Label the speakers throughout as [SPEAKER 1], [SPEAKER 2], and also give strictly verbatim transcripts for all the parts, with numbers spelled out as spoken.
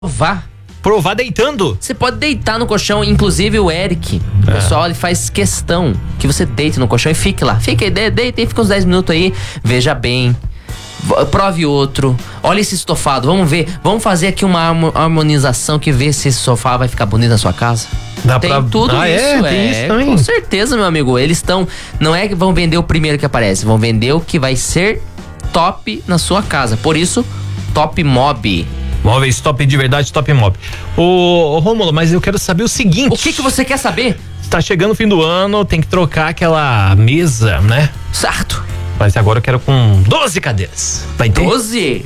[SPEAKER 1] provar.
[SPEAKER 2] Provar deitando.
[SPEAKER 1] Você pode deitar no colchão, inclusive o Eric, o
[SPEAKER 2] É.
[SPEAKER 1] pessoal, ele faz questão que você deite no colchão e fique lá. Fique aí, deita e fica uns dez minutos aí, veja bem. V- Prove outro. Olha esse estofado, vamos ver. Vamos fazer aqui uma harmo- harmonização que vê se esse sofá vai ficar bonito na sua casa.
[SPEAKER 2] Dá
[SPEAKER 1] tem
[SPEAKER 2] pra-
[SPEAKER 1] tudo
[SPEAKER 2] Ah,
[SPEAKER 1] isso,
[SPEAKER 2] é? Tem isso também?
[SPEAKER 1] Com certeza, meu amigo. Eles estão. Não é que vão vender o primeiro que aparece, vão vender o que vai ser top na sua casa. Por isso, Top Mob.
[SPEAKER 2] Móveis top de verdade, top mob. Ô, ô Rômulo, mas eu quero saber o seguinte.
[SPEAKER 1] O que que você quer saber?
[SPEAKER 2] Tá chegando o fim do ano, tem que trocar aquela mesa, né?
[SPEAKER 1] Certo.
[SPEAKER 2] Mas agora eu quero com doze cadeiras. Vai ter?
[SPEAKER 1] doze?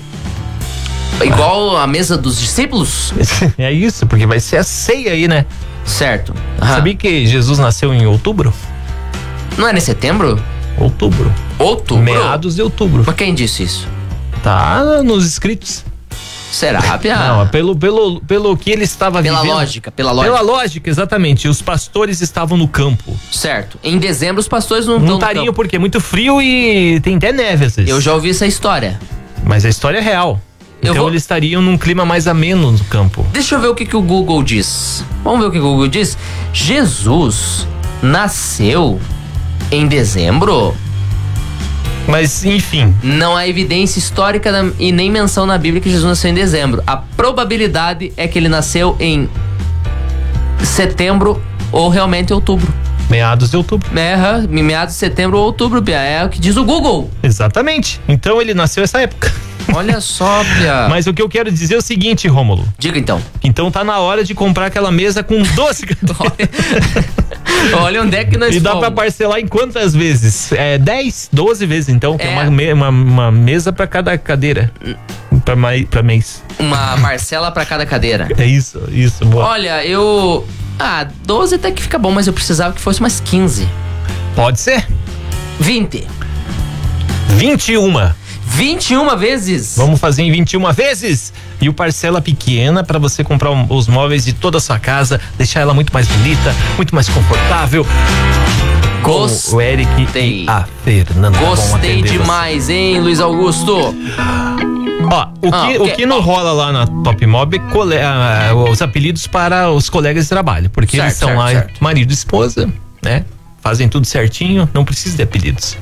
[SPEAKER 1] Igual a mesa dos discípulos?
[SPEAKER 2] É isso, porque vai ser a ceia aí, né?
[SPEAKER 1] Certo. Aham.
[SPEAKER 2] Sabia que Jesus nasceu em outubro?
[SPEAKER 1] Não era em setembro?
[SPEAKER 2] Outubro.
[SPEAKER 1] Outubro?
[SPEAKER 2] Meados de outubro.
[SPEAKER 1] Mas quem disse isso?
[SPEAKER 2] Tá nos escritos.
[SPEAKER 1] Será, Pia?
[SPEAKER 2] Não, pelo, pelo, pelo que ele estava
[SPEAKER 1] Pela
[SPEAKER 2] vivendo.
[SPEAKER 1] lógica, pela lógica.
[SPEAKER 2] Pela lógica, exatamente. Os pastores estavam no campo.
[SPEAKER 1] Certo. Em dezembro os pastores não
[SPEAKER 2] Não
[SPEAKER 1] estão no
[SPEAKER 2] estariam
[SPEAKER 1] campo.
[SPEAKER 2] porque é muito frio e tem até neve às vezes.
[SPEAKER 1] Eu já ouvi essa história.
[SPEAKER 2] Mas a história é real.
[SPEAKER 1] Eu
[SPEAKER 2] Então
[SPEAKER 1] vou-
[SPEAKER 2] eles estariam num clima mais ameno no campo.
[SPEAKER 1] Deixa eu ver o que, que o Google diz. Vamos ver o que o Google diz. Jesus nasceu em dezembro?
[SPEAKER 2] Mas, enfim.
[SPEAKER 1] Não há evidência histórica na- e nem menção na Bíblia que Jesus nasceu em dezembro. A probabilidade é que ele nasceu em setembro ou realmente outubro.
[SPEAKER 2] Meados de outubro.
[SPEAKER 1] É, aham, meados de setembro ou outubro, Pia. É o que diz o Google.
[SPEAKER 2] Exatamente. Então ele nasceu essa época.
[SPEAKER 1] Olha só, Pia.
[SPEAKER 2] Mas o que eu quero dizer é o seguinte, Rômulo.
[SPEAKER 1] Diga então.
[SPEAKER 2] Então tá na hora de comprar aquela mesa com doze cadeiras.
[SPEAKER 1] Olha onde é que nós
[SPEAKER 2] E dá
[SPEAKER 1] fomos.
[SPEAKER 2] pra parcelar em quantas vezes? É dez, doze vezes então, que é,
[SPEAKER 1] É.
[SPEAKER 2] uma, me- uma, uma mesa pra cada cadeira. Pra, mai, pra mês.
[SPEAKER 1] Uma parcela pra cada cadeira.
[SPEAKER 2] É isso, isso, boa.
[SPEAKER 1] Olha, eu... Ah, doze até que fica bom, mas eu precisava que fosse mais quinze.
[SPEAKER 2] Pode ser?
[SPEAKER 1] vinte.
[SPEAKER 2] vinte e uma.
[SPEAKER 1] vinte e uma vezes?
[SPEAKER 2] Vamos fazer em vinte e uma vezes. E o parcela pequena pra você comprar um- os móveis de toda a sua casa, deixar ela muito mais bonita, muito mais confortável. Com
[SPEAKER 1] Gostei.
[SPEAKER 2] o Eric e a Fernanda. vão
[SPEAKER 1] Gostei
[SPEAKER 2] atender você.
[SPEAKER 1] demais, hein, Luiz Augusto?
[SPEAKER 2] Ó, o,
[SPEAKER 1] Ah,
[SPEAKER 2] que,
[SPEAKER 1] o
[SPEAKER 2] o
[SPEAKER 1] quê?
[SPEAKER 2] que não rola lá na Top Mob é cole- ah, os apelidos para os colegas de trabalho. Porque eles
[SPEAKER 1] Certo,
[SPEAKER 2] são
[SPEAKER 1] certo,
[SPEAKER 2] lá
[SPEAKER 1] certo.
[SPEAKER 2] marido e esposa, né? Fazem tudo certinho, não precisa de apelidos.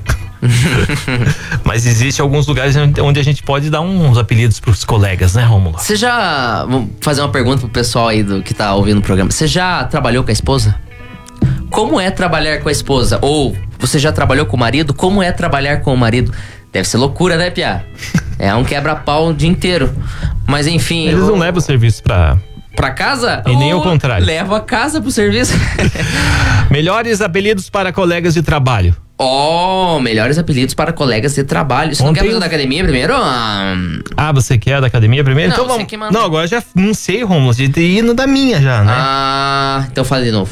[SPEAKER 2] Mas existe alguns lugares onde a gente pode dar uns apelidos pros colegas, né, Rômulo?
[SPEAKER 1] Você já... Vou fazer uma pergunta pro pessoal aí do, que tá ouvindo o programa. Você já trabalhou com a esposa? Como é trabalhar com a esposa? Ou você já trabalhou com o marido? Como é trabalhar com o marido? Deve ser loucura, né, Pia? É um quebra-pau o dia inteiro. Mas enfim...
[SPEAKER 2] Eles
[SPEAKER 1] eu-
[SPEAKER 2] não levam o serviço pra...
[SPEAKER 1] Pra casa?
[SPEAKER 2] E nem
[SPEAKER 1] Ou
[SPEAKER 2] ao contrário.
[SPEAKER 1] Leva a casa pro serviço.
[SPEAKER 2] Melhores apelidos para colegas de trabalho.
[SPEAKER 1] Oh, melhores apelidos para colegas de trabalho. Você não
[SPEAKER 2] Ontem
[SPEAKER 1] quer fazer
[SPEAKER 2] eu-
[SPEAKER 1] da academia primeiro? Ah,
[SPEAKER 2] Ah, você quer a da academia primeiro?
[SPEAKER 1] Não,
[SPEAKER 2] então
[SPEAKER 1] você
[SPEAKER 2] vamos.
[SPEAKER 1] que manda.
[SPEAKER 2] Não, agora já não sei, Rômulo, de ter ido da minha já, né?
[SPEAKER 1] ah, então fala de novo.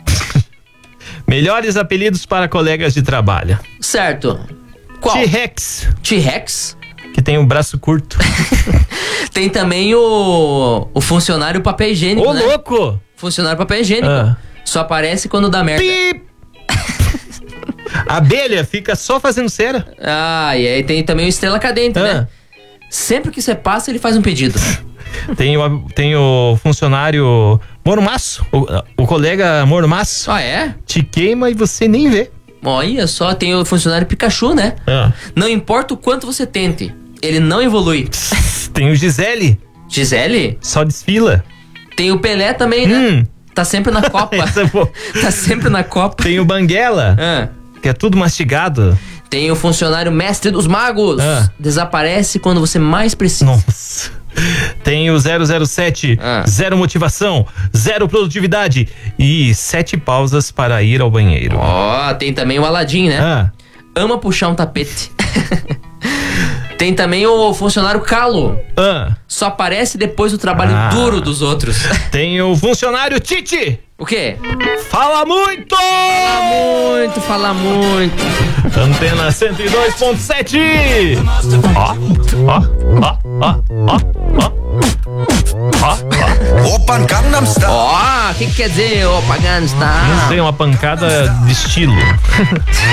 [SPEAKER 2] Melhores apelidos para colegas de trabalho.
[SPEAKER 1] Certo. Qual?
[SPEAKER 2] T-Rex,
[SPEAKER 1] T-Rex?
[SPEAKER 2] que tem o braço curto.
[SPEAKER 1] Tem também o, o funcionário papel higiênico,
[SPEAKER 2] Ô,
[SPEAKER 1] né?
[SPEAKER 2] louco!
[SPEAKER 1] Funcionário papel higiênico.
[SPEAKER 2] Ah.
[SPEAKER 1] Só aparece quando dá merda.
[SPEAKER 2] Pip! A abelha fica só fazendo cera.
[SPEAKER 1] Ah, e aí tem também o estrela cadente,
[SPEAKER 2] Ah.
[SPEAKER 1] né? Sempre que você passa, ele faz um pedido.
[SPEAKER 2] Tem o, tem o funcionário mormaço, o, o colega mormaço.
[SPEAKER 1] Ah, é?
[SPEAKER 2] Te queima e você nem vê.
[SPEAKER 1] Olha só, tem o funcionário Pikachu, né?
[SPEAKER 2] Ah.
[SPEAKER 1] Não importa o quanto você tente, ele não evolui.
[SPEAKER 2] Tem o Gisele,
[SPEAKER 1] Gisele?
[SPEAKER 2] só desfila.
[SPEAKER 1] Tem o Pelé também, né?
[SPEAKER 2] Hum.
[SPEAKER 1] Tá sempre na Copa.
[SPEAKER 2] Essa é boa.
[SPEAKER 1] Tá sempre na Copa.
[SPEAKER 2] Tem o Banguela,
[SPEAKER 1] Ah.
[SPEAKER 2] que é tudo mastigado.
[SPEAKER 1] Tem o funcionário mestre dos magos.
[SPEAKER 2] Ah.
[SPEAKER 1] Desaparece quando você mais precisa.
[SPEAKER 2] Nossa. Tem o zero zero sete,
[SPEAKER 1] Ah.
[SPEAKER 2] zero motivação, zero produtividade e sete pausas para ir ao banheiro.
[SPEAKER 1] Ó, tem também o Aladim, né?
[SPEAKER 2] Ah,
[SPEAKER 1] Ama puxar um tapete. Tem também o funcionário calo.
[SPEAKER 2] ah.
[SPEAKER 1] Só aparece depois do trabalho
[SPEAKER 2] Ah.
[SPEAKER 1] duro dos outros.
[SPEAKER 2] Tem o funcionário Tite.
[SPEAKER 1] O quê?
[SPEAKER 2] Fala muito!
[SPEAKER 1] Fala muito, fala muito.
[SPEAKER 2] Antena cento e dois ponto sete. Ó, ó, ó, ó, ó, ó. Ó, ó.
[SPEAKER 3] Opern Gangnam Style.
[SPEAKER 1] Ó, o que, que quer dizer, ô pagano?
[SPEAKER 2] Não sei, uma pancada de estilo.